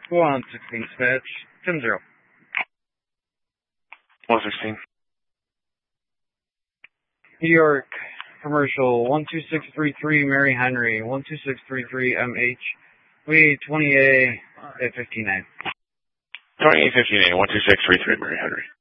Go on, 16 dispatch. 10-0. 116. New York, commercial, 12633 Mary Henry, 12633 MH, we 28 at 59. 2859, 12633 Mary Henry.